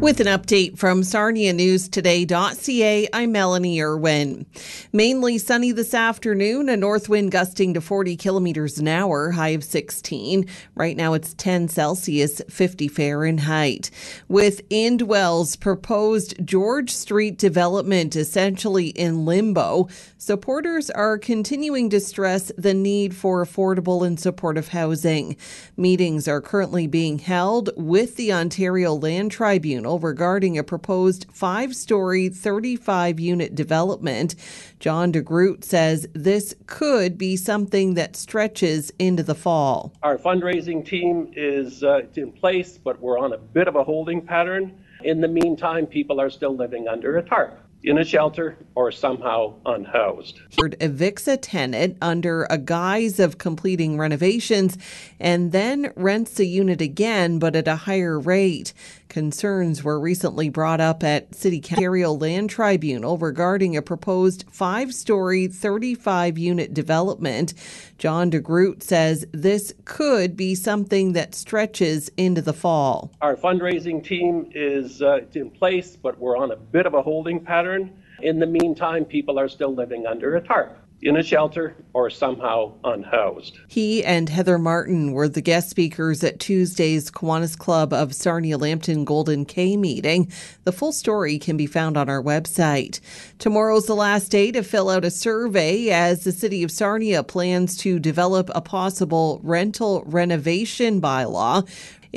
With an update from SarniaNewsToday.ca, I'm Melanie Irwin. Mainly sunny this afternoon, a north wind gusting to 40 kilometers an hour, high of 16. Right now it's 10 Celsius, 50 Fahrenheit. With Indwell's proposed George Street development essentially in limbo, supporters are continuing to stress the need for affordable and supportive housing. Meetings are currently being held with the Ontario Land Tribunal regarding a proposed 5-story, 35-unit development. John DeGroot says this could be something that stretches into the fall. Our fundraising team is in place, but we're on a bit of a holding pattern. In the meantime, people are still living under a tarp, in a shelter, or somehow unhoused. Evicts a tenant under a guise of completing renovations and then rents the unit again, but at a higher rate. Concerns were recently brought up at City Ontario Land Tribunal regarding a proposed 5-story, 35-unit development. John DeGroot says this could be something that stretches into the fall. Our fundraising team is in place, but we're on a bit of a holding pattern. In the meantime, people are still living under a tarp, in a shelter, or somehow unhoused. He and Heather Martin were the guest speakers at Tuesday's Kiwanis Club of Sarnia-Lambton Golden K meeting. The full story can be found on our website. Tomorrow's the last day to fill out a survey as the City of Sarnia plans to develop a possible rental renovation bylaw.